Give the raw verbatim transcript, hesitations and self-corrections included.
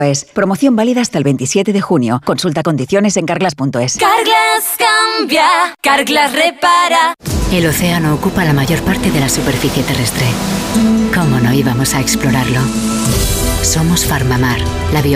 Es promoción válida hasta el veintisiete de junio. Consulta condiciones en carglass punto es. Carglass cambia, Carglass repara. El océano ocupa la mayor parte de la superficie terrestre. ¿Cómo no íbamos a explorarlo? Somos Farmamar, la bio